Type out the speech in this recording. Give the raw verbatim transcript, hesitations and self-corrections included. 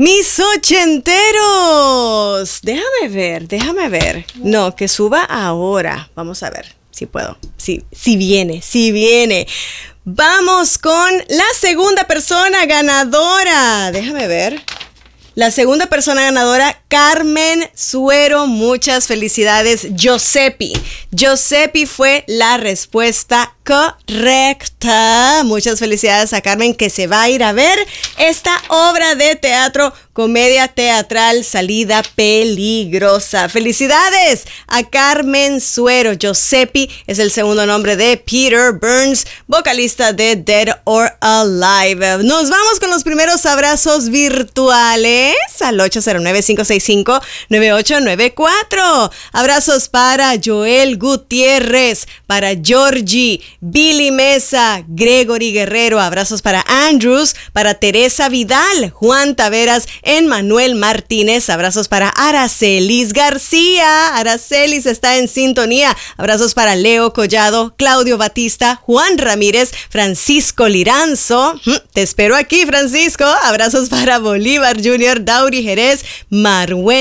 Mis ochenteros. Déjame ver, déjame ver. No, que suba ahora. Vamos a ver si puedo. Si, si viene, si viene. Vamos con la segunda persona ganadora. Déjame ver. La segunda persona ganadora, Carmen Suero. Muchas felicidades, Giuseppe. Giuseppe fue la respuesta correcta. Muchas felicidades a Carmen, que se va a ir a ver esta obra de teatro, comedia teatral, Salida Peligrosa. Felicidades a Carmen Suero. Giuseppe es el segundo nombre de Peter Burns, vocalista de Dead or Alive. Nos vamos con los primeros abrazos virtuales al ocho cero nueve, cinco seis cinco, nueve ocho nueve cuatro. Abrazos para Joel Gutiérrez, para Georgie, Billy Mesa, Gregory Guerrero. Abrazos para Andrews, para Teresa Vidal, Juan Taveras, Emmanuel Martínez. Abrazos para Aracelis García. Aracelis está en sintonía. Abrazos para Leo Collado, Claudio Batista, Juan Ramírez, Francisco Liranzo. Te espero aquí, Francisco. Abrazos para Bolívar Junior, Dauri Jerez, Marwen